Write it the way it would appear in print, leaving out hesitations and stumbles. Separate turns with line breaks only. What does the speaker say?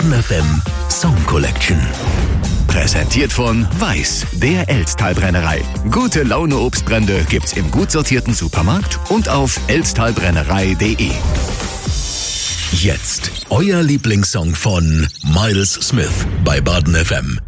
Baden FM Song Collection. Präsentiert von Weiß, der Elztal-Brennerei. Gute Laune Obstbrände gibt's im gut sortierten Supermarkt und auf elztalbrennerei.de. Jetzt euer Lieblingssong von Miles Smith bei Baden FM.